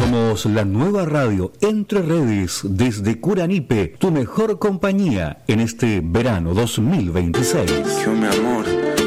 Somos la nueva radio Entre Redes desde Curanipe, tu mejor compañía en este verano 2026. Yo, mi amor,